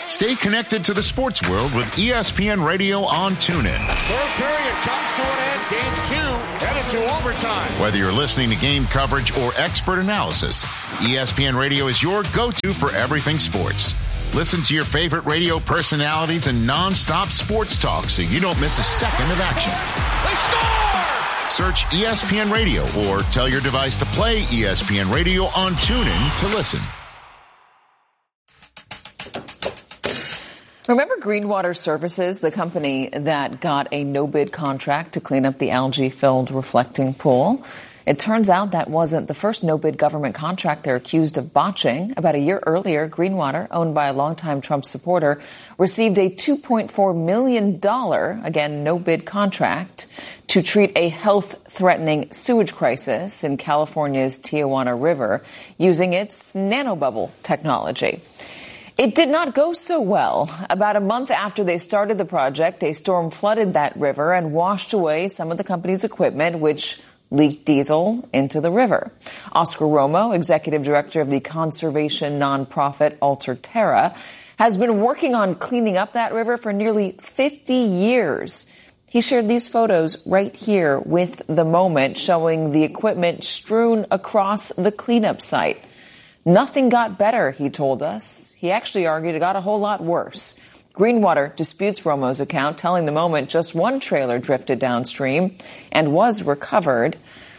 Stay connected to the sports world with ESPN Radio on TuneIn. Third period comes to an end. Game 2 headed to overtime. Whether you're listening to game coverage or expert analysis, ESPN Radio is your go-to for everything sports. Listen to your favorite radio personalities and non-stop sports talk so you don't miss a second of action. They score! Search ESPN Radio or tell your device to play ESPN Radio on TuneIn to listen. Remember Greenwater Services, the company that got a no-bid contract to clean up the algae-filled reflecting pool? It turns out that wasn't the first no-bid government contract they're accused of botching. About a year earlier, Greenwater, owned by a longtime Trump supporter, received a $2.4 million, again, no-bid contract to treat a health-threatening sewage crisis in California's Tijuana River using its nanobubble technology. It did not go so well. About a month after they started the project, a storm flooded that river and washed away some of the company's equipment, which leaked diesel into the river. Oscar Romo, executive director of the conservation nonprofit Alter Terra, has been working on cleaning up that river for nearly 50 years. He shared these photos right here with The Moment, showing the equipment strewn across the cleanup site. Nothing got better, he told us. He actually argued it got a whole lot worse. Greenwater disputes Romo's account, telling The Moment just one trailer drifted downstream and was recovered.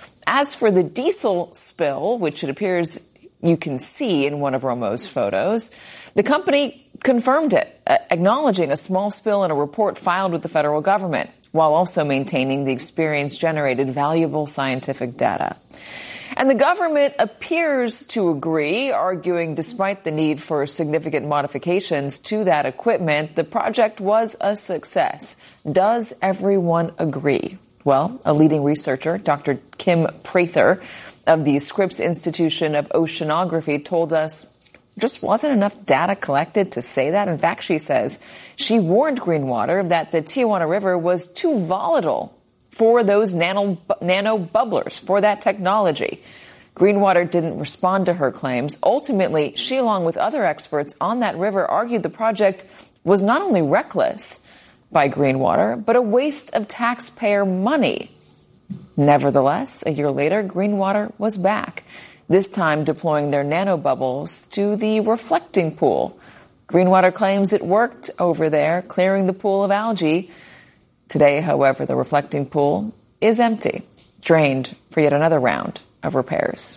As for the diesel spill, which it appears you can see in one of Romo's photos, the company confirmed it, acknowledging a small spill in a report filed with the federal government, while also maintaining the experience-generated valuable scientific data. And the government appears to agree, arguing despite the need for significant modifications to that equipment, the project was a success. Does everyone agree? Well, a leading researcher, Dr. Kim Prather of the Scripps Institution of Oceanography, told us there just wasn't enough data collected to say that. In fact, she says she warned Greenwater that the Tijuana River was too volatile for those nano bubblers, for that technology. Greenwater didn't respond to her claims. Ultimately, she, along with other experts on that river, argued the project was not only reckless by Greenwater, but a waste of taxpayer money. Nevertheless, a year later, Greenwater was back, this time deploying their nanobubbles to the reflecting pool. Greenwater claims it worked over there, clearing the pool of algae. Today, however, the reflecting pool is empty, drained for yet another round of repairs.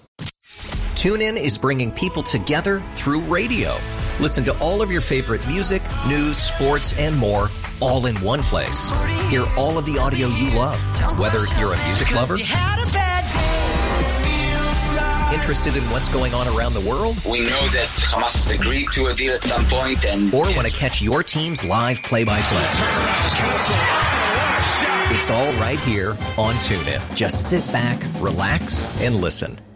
TuneIn is bringing people together through radio. Listen to all of your favorite music, news, sports, and more, all in one place. Hear all of the audio you love, whether you're a music lover, interested in what's going on around the world, we know that Hamas has agreed to a deal at some point, or want to catch your team's live play-by-play. It's all right here on TuneIn. Just sit back, relax, and listen.